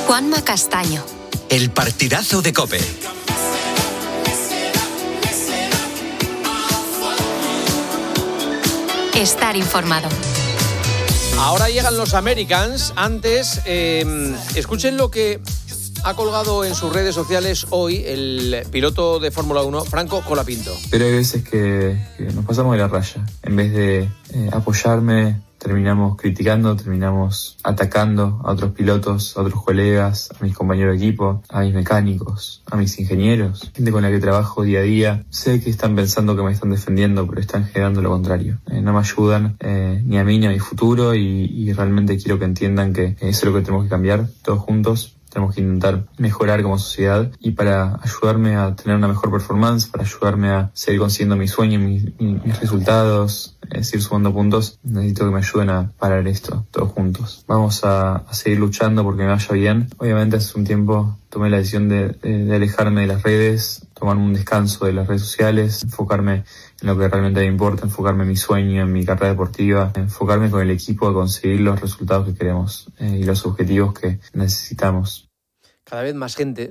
Juanma Castaño. El partidazo de COPE. Estar informado. Ahora llegan los Americans. Antes, escuchen lo que ha colgado en sus redes sociales hoy el piloto de Fórmula 1, Franco Colapinto. Pero hay veces que nos pasamos de la raya. En vez de apoyarme, terminamos criticando, terminamos atacando a otros pilotos, a otros colegas, a mis compañeros de equipo, a mis mecánicos, a mis ingenieros, gente con la que trabajo día a día. Sé que están pensando que me están defendiendo, pero están generando lo contrario. No me ayudan ni a mí ni a mi futuro y realmente quiero que entiendan que eso es lo que tenemos que cambiar todos juntos. Tenemos que intentar mejorar como sociedad y para ayudarme a tener una mejor performance, para ayudarme a seguir consiguiendo mis sueños, mis resultados, seguir sumando puntos, necesito que me ayuden a parar esto, todos juntos. Vamos a seguir luchando porque me vaya bien. Obviamente hace un tiempo tomé la decisión de alejarme de las redes, tomarme un descanso de las redes sociales, enfocarme en lo que realmente me importa, enfocarme en mi sueño, en mi carrera deportiva, enfocarme con el equipo a conseguir los resultados que queremos y los objetivos que necesitamos. Cada vez más gente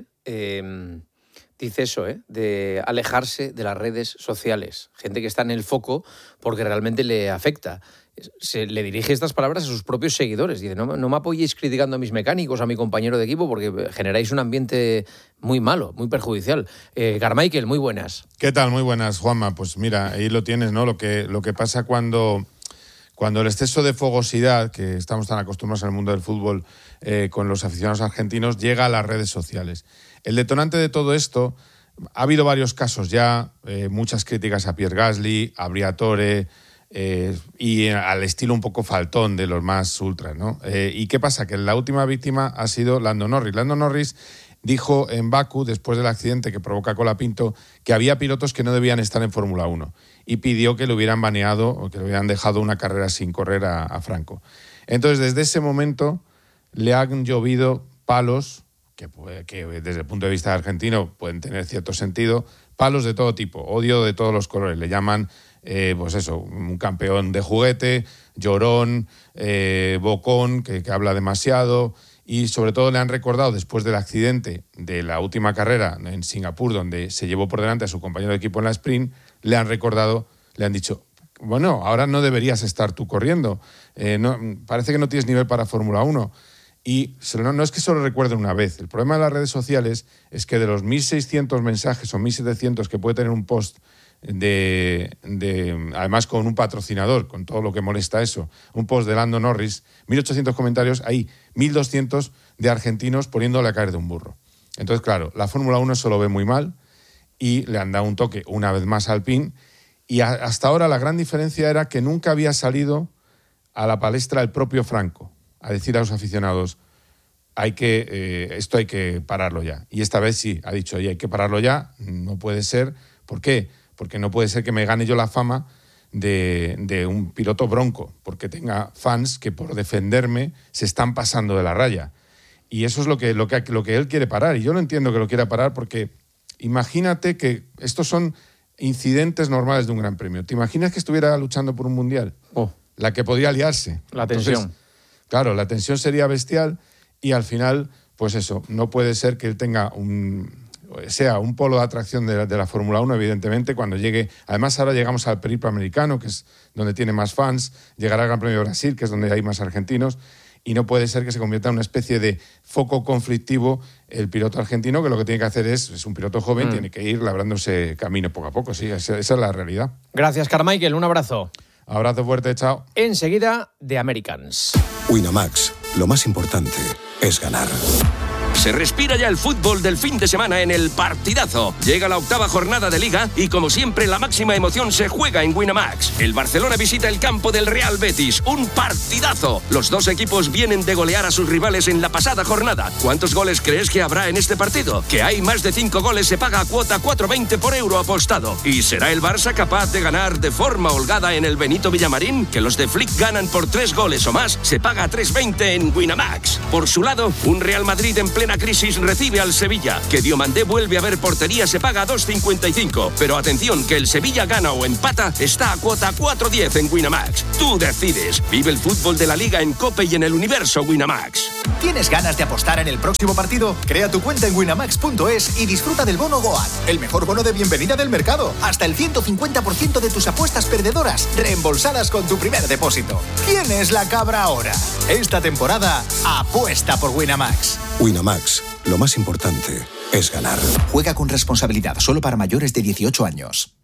dice eso, de alejarse de las redes sociales. Gente que está en el foco porque realmente le afecta. Se le dirige estas palabras a sus propios seguidores. Dice, no me apoyéis criticando a mis mecánicos, a mi compañero de equipo, porque generáis un ambiente muy malo, muy perjudicial. Carmichael, muy buenas. ¿Qué tal? Muy buenas, Juanma. Pues mira, ahí lo tienes, ¿no? Lo que pasa cuando el exceso de fogosidad, que estamos tan acostumbrados en el mundo del fútbol con los aficionados argentinos, llega a las redes sociales. El detonante de todo esto, ha habido varios casos ya, muchas críticas a Pierre Gasly, a Briatore, y al estilo un poco faltón de los más ultras, ¿no? ¿Y qué pasa? Que la última víctima ha sido Lando Norris. Lando Norris dijo en Bakú, después del accidente que provoca Colapinto, que había pilotos que no debían estar en Fórmula 1 y pidió que le hubieran baneado o que le hubieran dejado una carrera sin correr a Franco. Entonces, desde ese momento le han llovido palos que desde el punto de vista argentino pueden tener cierto sentido, palos de todo tipo, odio de todos los colores. Le llaman, un campeón de juguete, llorón, bocón, que habla demasiado. Y sobre todo le han recordado, después del accidente de la última carrera en Singapur, donde se llevó por delante a su compañero de equipo en la sprint, le han dicho, bueno, ahora no deberías estar tú corriendo, parece que no tienes nivel para Fórmula 1. Y no es que solo recuerden una vez. El problema de las redes sociales es que de los 1.600 mensajes o 1.700 que puede tener un post además con un patrocinador, con todo lo que molesta eso, un post de Lando Norris, 1.800 comentarios, hay 1.200 de argentinos poniéndole a caer de un burro. Entonces, claro, la Fórmula 1 eso lo ve muy mal y le han dado un toque una vez más al Alpine. Y hasta ahora la gran diferencia era que nunca había salido a la palestra el propio Franco a decir a los aficionados, esto hay que pararlo ya. Y esta vez sí, ha dicho, oye, hay que pararlo ya, no puede ser. ¿Por qué? Porque no puede ser que me gane yo la fama de un piloto bronco, porque tenga fans que por defenderme se están pasando de la raya. Y eso es lo que él quiere parar. Y yo lo entiendo que lo quiera parar porque imagínate que estos son incidentes normales de un gran premio. ¿Te imaginas que estuviera luchando por un mundial? La que podría liarse. La tensión. Entonces, claro, la tensión sería bestial y al final, pues eso, no puede ser que él sea un polo de atracción de la Fórmula 1, evidentemente, cuando llegue. Además, ahora llegamos al periplo americano, que es donde tiene más fans, llegará al Gran Premio de Brasil, que es donde hay más argentinos, y no puede ser que se convierta en una especie de foco conflictivo el piloto argentino, que lo que tiene que hacer es un piloto joven, tiene que ir labrándose camino poco a poco, sí, esa es la realidad. Gracias, Carmichael, un abrazo. Abrazo fuerte, chao. Enseguida, The Americans. Winamax, lo más importante es ganar. Se respira ya el fútbol del fin de semana en el partidazo. Llega la 8ª jornada de Liga y, como siempre, la máxima emoción se juega en Winamax. El Barcelona visita el campo del Real Betis. Un partidazo. Los dos equipos vienen de golear a sus rivales en la pasada jornada. ¿Cuántos goles crees que habrá en este partido? Que hay más de 5 goles se paga a cuota 4,20 por euro apostado. ¿Y será el Barça capaz de ganar de forma holgada en el Benito Villamarín? Que los de Flick ganan por 3 goles o más. Se paga a 3,20 en Winamax. Por su lado, un Real Madrid en plena crisis recibe al Sevilla, que Diomandé vuelve a ver portería, se paga 2,55. Pero atención, que el Sevilla gana o empata, está a cuota 4,10 en Winamax. Tú decides. Vive el fútbol de la Liga en COPE y en el universo Winamax. ¿Tienes ganas de apostar en el próximo partido? Crea tu cuenta en winamax.es y disfruta del bono Goat, el mejor bono de bienvenida del mercado. Hasta el 150% de tus apuestas perdedoras reembolsadas con tu primer depósito. ¿Quién es la cabra ahora? Esta temporada, apuesta por Winamax. Winamax, lo más importante es ganar. Juega con responsabilidad, solo para mayores de 18 años.